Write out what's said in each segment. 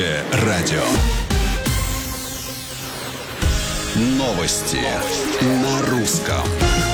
Радио. Новости на русском.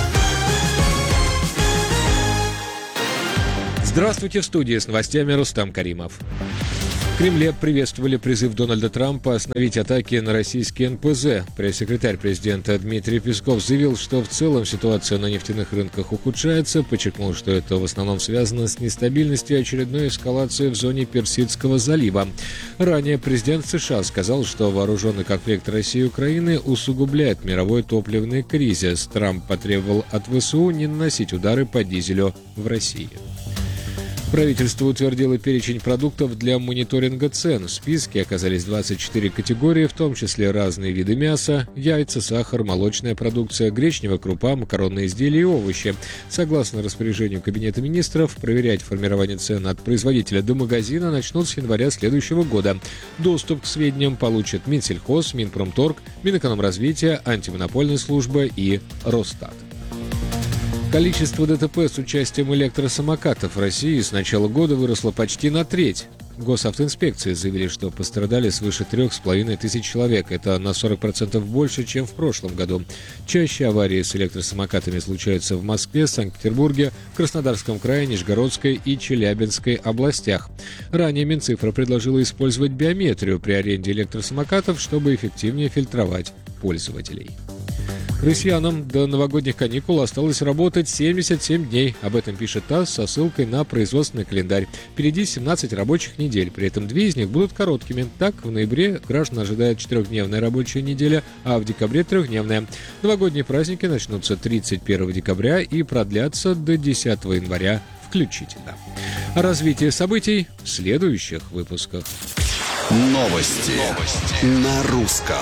Здравствуйте, в студии с новостями Рустам Каримов. В Кремле приветствовали призыв Дональда Трампа остановить атаки на российские НПЗ. Пресс-секретарь президента Дмитрий Песков заявил, что в целом ситуация на нефтяных рынках ухудшается, подчеркнул, что это в основном связано с нестабильностью и очередной эскалацией в зоне Персидского залива. Ранее президент США сказал, что вооруженный конфликт России и Украины усугубляет мировой топливный кризис. Трамп потребовал от ВСУ не наносить удары по дизелю в России. Правительство утвердило перечень продуктов для мониторинга цен. В списке оказались 24 категории, в том числе разные виды мяса, яйца, сахар, молочная продукция, гречневая крупа, макаронные изделия и овощи. Согласно распоряжению Кабинета министров, проверять формирование цен от производителя до магазина начнут с января следующего года. Доступ к сведениям получат Минсельхоз, Минпромторг, Минэкономразвития, Антимонопольная служба и Росстат. Количество ДТП с участием электросамокатов в России с начала года выросло почти на треть. Госавтоинспекции заявили, что пострадали свыше 3500 человек. Это на 40% больше, чем в прошлом году. Чаще аварии с электросамокатами случаются в Москве, Санкт-Петербурге, Краснодарском крае, Нижегородской и Челябинской областях. Ранее Минцифра предложила использовать биометрию при аренде электросамокатов, чтобы эффективнее фильтровать пользователей. Россиянам до новогодних каникул осталось работать 77 дней. Об этом пишет ТАСС со ссылкой на производственный календарь. Впереди 17 рабочих недель, при этом 2 из них будут короткими. Так, в ноябре граждан ожидает 4-дневная рабочая неделя, а в декабре 3-дневная. Новогодние праздники начнутся 31 декабря и продлятся до 10 января включительно. О развитии событий в следующих выпусках. Новости на русском.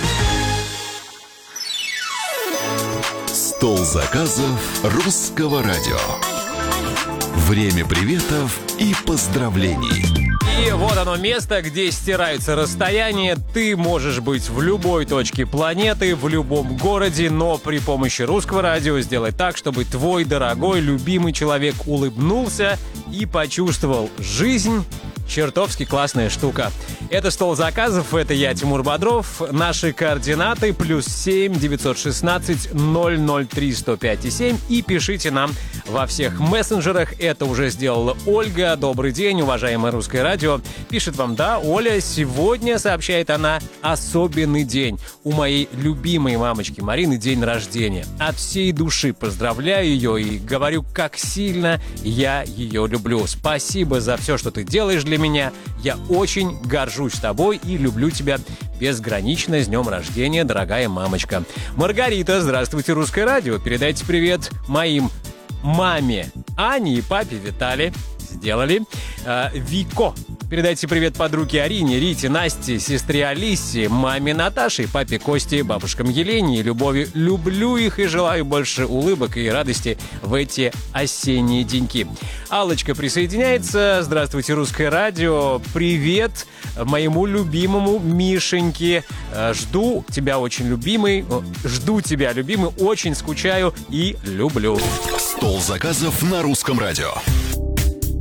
Стол заказов русского радио. Время приветов и поздравлений. И вот оно место, где стираются расстояния. Ты можешь быть в любой точке планеты, в любом городе, но при помощи русского радио сделать так, чтобы твой дорогой, любимый человек улыбнулся и почувствовал жизнь. Чертовски классная штука. Это «Стол заказов», это я, Тимур Бодров. Наши координаты +7 916 003 105 7. И пишите нам во всех мессенджерах. Это уже сделала Ольга. Добрый день, уважаемое русское радио. Пишет вам: да, Оля, сегодня, сообщает она, особенный день. У моей любимой мамочки Марины день рождения. От всей души поздравляю ее и говорю, как сильно я ее люблю. Спасибо за все, что ты делаешь для меня. Я очень горжусь тобой и люблю тебя безгранично. С днем рождения, дорогая мамочка. Маргарита, здравствуйте, русское радио. Передайте привет моим маме Ане и папе Витале. Сделали. Вико. Передайте привет подруге Арине, Рите, Насте, сестре Алисе, маме Наташе, папе Косте, бабушкам Елене и Любови. Люблю их и желаю больше улыбок и радости в эти осенние деньки. Аллочка присоединяется. Здравствуйте, русское радио. Привет моему любимому Мишеньке. Жду тебя, очень любимый. Жду тебя, любимый. Очень скучаю и люблю. Стол заказов на русском радио.